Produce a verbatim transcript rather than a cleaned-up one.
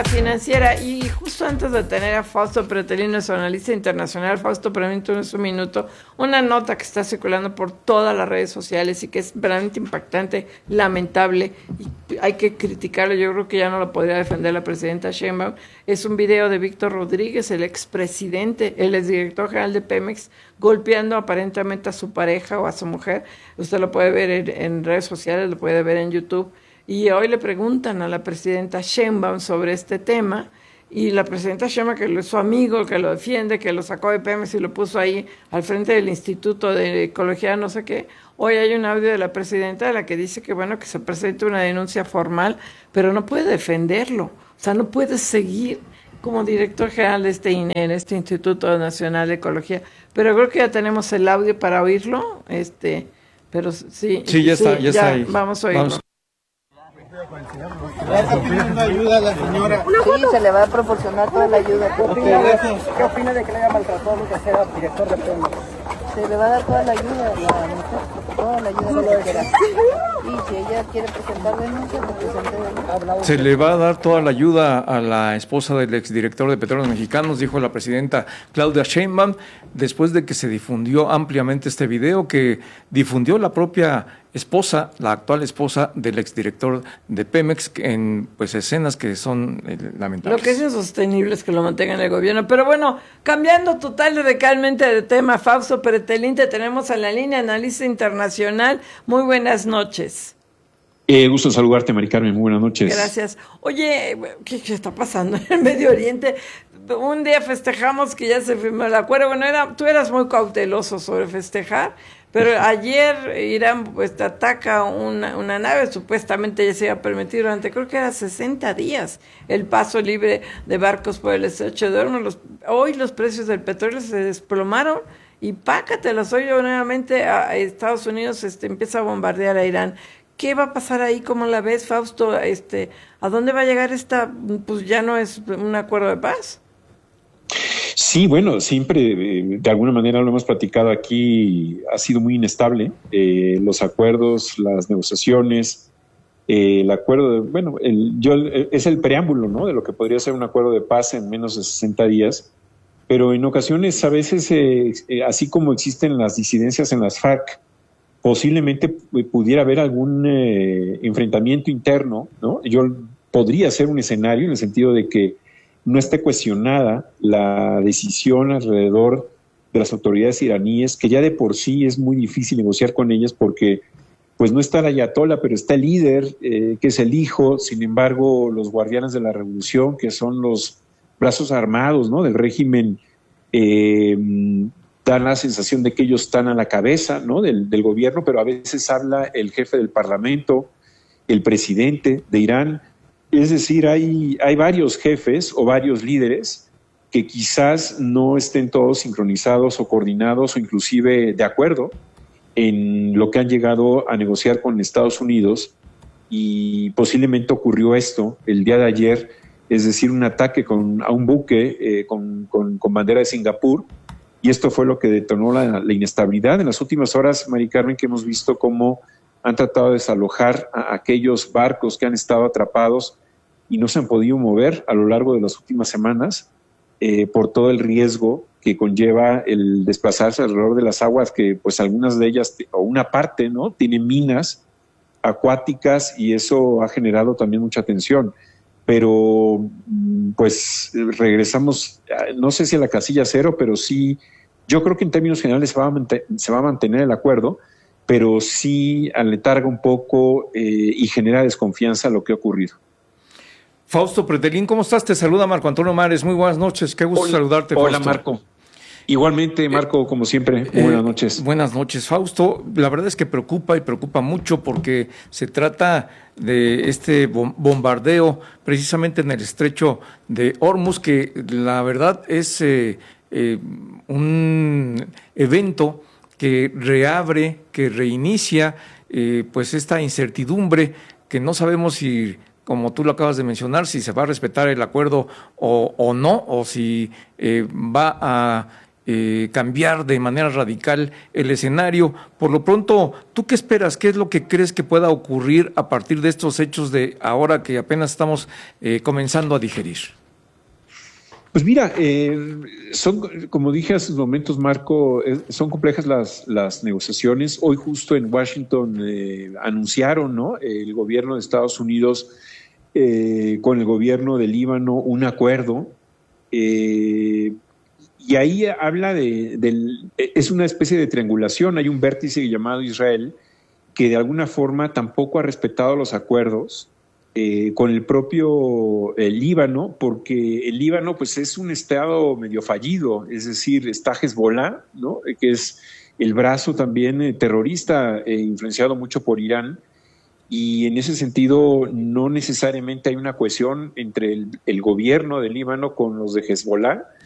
Financiera. Y justo antes de tener a Fausto Pretelín, nuestro analista internacional, Fausto, permítanos un minuto, una nota que está circulando por todas las redes sociales y que es verdaderamente impactante, lamentable, y hay que criticarlo. Yo creo que ya no lo podría defender la presidenta Sheinbaum. Es un video de Víctor Rodríguez, el expresidente, el exdirector general de Pemex, golpeando aparentemente a su pareja o a su mujer. Usted lo puede ver en, en redes sociales, lo puede ver en YouTube. Y hoy le preguntan a la presidenta Sheinbaum sobre este tema, y la presidenta Sheinbaum, que es su amigo, que lo defiende, que lo sacó de Pemex y lo puso ahí al frente del Instituto de Ecología, no sé qué. Hoy hay un audio de la presidenta de la que dice que bueno, que se presente una denuncia formal, pero no puede defenderlo. O sea, no puede seguir como director general de este I N E, este Instituto Nacional de Ecología. Pero creo que ya tenemos el audio para oírlo. Este, pero sí. Sí, ya sí, está, ya, ya está ahí. Vamos a oírlo. Vamos. ¿Está pidiendo ayuda a la señora? Sí, se le va a proporcionar toda la ayuda. ¿Qué opina, de, ¿Qué opina de que le haya maltratado que sea director de Pemex? Se le va a dar toda la ayuda a la mujer, toda la ayuda que quiera. Y si ella quiere presentar denuncia, que presente denuncia. Se le va a dar toda la ayuda a la esposa del exdirector de Petróleos Mexicanos, dijo la presidenta Claudia Sheinbaum, después de que se difundió ampliamente este video que difundió la propia esposa, la actual esposa del exdirector de Pemex, en pues escenas que son eh, lamentables. Lo que es insostenible es que lo mantengan en el gobierno. Pero bueno, cambiando total y radicalmente de tema, Fausto Pretelín, te tenemos en la línea, analista internacional. Muy buenas noches. Eh, gusto saludarte, Mari Carmen, muy buenas noches. Gracias. Oye, ¿qué, qué está pasando en el Medio Oriente? Un día festejamos que ya se firmó el acuerdo. Bueno, era, tú eras muy cauteloso sobre festejar, pero ayer Irán pues ataca una, una nave, supuestamente ya se iba a permitir durante, creo que era sesenta días, el paso libre de barcos por el estrecho de Hormuz. Los, hoy los precios del petróleo se desplomaron y pácatelas, hoy nuevamente a Estados Unidos este, empieza a bombardear a Irán. ¿Qué va a pasar ahí? ¿Cómo la ves, Fausto? Este, ¿a dónde va a llegar esta? Pues ya no es un acuerdo de paz. Sí, bueno, siempre eh, de alguna manera lo hemos platicado aquí, ha sido muy inestable. Eh, los acuerdos, las negociaciones, eh, el acuerdo, de, bueno, el, yo, el, es el preámbulo, ¿no?, de lo que podría ser un acuerdo de paz en menos de sesenta días, pero en ocasiones, a veces, eh, eh, así como existen las disidencias en las FARC, posiblemente pudiera haber algún eh, enfrentamiento interno, ¿no? Yo podría ser un escenario en el sentido de que no esté cuestionada la decisión alrededor de las autoridades iraníes, que ya de por sí es muy difícil negociar con ellas porque pues no está el ayatolá, pero está el líder, eh, que es el hijo. Sin embargo, los guardianes de la revolución, que son los brazos armados, ¿no?, del régimen, eh, dan la sensación de que ellos están a la cabeza, ¿no?, del, del gobierno, pero a veces habla el jefe del parlamento, el presidente de Irán. Es decir, hay, hay varios jefes o varios líderes que quizás no estén todos sincronizados o coordinados o inclusive de acuerdo en lo que han llegado a negociar con Estados Unidos, y posiblemente ocurrió esto el día de ayer, es decir, un ataque con, a un buque eh, con, con, con bandera de Singapur, y esto fue lo que detonó la, la inestabilidad en las últimas horas, Mari Carmen, que hemos visto cómo han tratado de desalojar a aquellos barcos que han estado atrapados y no se han podido mover a lo largo de las últimas semanas eh, por todo el riesgo que conlleva el desplazarse alrededor de las aguas, que pues algunas de ellas, o una parte, ¿no?, tienen minas acuáticas, y eso ha generado también mucha tensión. Pero pues regresamos, no sé si a la casilla cero, pero sí, yo creo que en términos generales se va a, mantener, se va a mantener el acuerdo, pero sí aletarga un poco eh, y genera desconfianza lo que ha ocurrido. Fausto Pretelín, ¿cómo estás? Te saluda Marco Antonio Mares. Muy buenas noches, qué gusto hola, saludarte, Fausto. Hola, Marco. Igualmente, Marco, como siempre, muy buenas noches. Eh, buenas noches, Fausto. La verdad es que preocupa y preocupa mucho porque se trata de este bombardeo precisamente en el estrecho de Hormuz, que la verdad es eh, eh, un evento que reabre, que reinicia eh, pues esta incertidumbre que no sabemos si, como tú lo acabas de mencionar, si se va a respetar el acuerdo o, o no, o si eh, va a eh, cambiar de manera radical el escenario. Por lo pronto, ¿tú qué esperas? ¿Qué es lo que crees que pueda ocurrir a partir de estos hechos de ahora que apenas estamos eh, comenzando a digerir? Pues mira, eh, son, como dije hace unos momentos, Marco, eh, son complejas las, las negociaciones. Hoy justo en Washington eh, anunciaron, ¿no?, el gobierno de Estados Unidos eh, con el gobierno de Líbano un acuerdo. Eh, y ahí habla de, del, es una especie de triangulación. Hay un vértice llamado Israel que de alguna forma tampoco ha respetado los acuerdos Eh, con el propio el Líbano, porque el Líbano pues es un estado medio fallido, es decir, está Hezbollah, ¿no?, que es el brazo también eh, terrorista, eh, influenciado mucho por Irán, y en ese sentido no necesariamente hay una cohesión entre el, el gobierno del Líbano con los de Hezbollah,